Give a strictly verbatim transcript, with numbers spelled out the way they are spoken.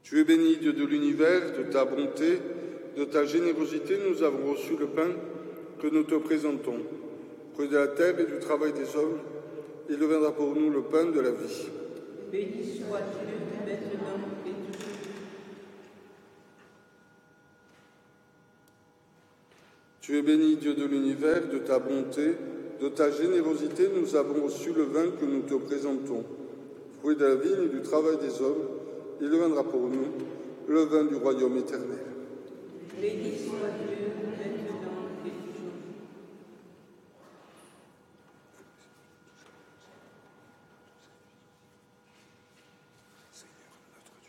Tu es béni, Dieu de l'univers, de ta bonté, de ta générosité, nous avons reçu le pain que nous te présentons. Fruit de la terre et du travail des hommes, il deviendra pour nous le pain de la vie. Béni sois-tu maintenant et toujours. Tu es béni, Dieu de l'univers, de ta bonté, de ta générosité, nous avons reçu le vin que nous te présentons. Fruit de la vigne et du travail des hommes, il deviendra pour nous le vin du royaume éternel.